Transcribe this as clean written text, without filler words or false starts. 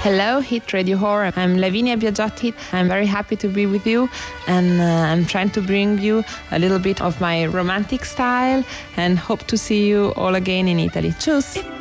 Hello, Hit Radio Horror. I'm Lavinia Biagiotti. I'm very happy to be with you, and I'm trying to bring you a little bit of my romantic style, and hope to see you all again in Italy. Tschüss!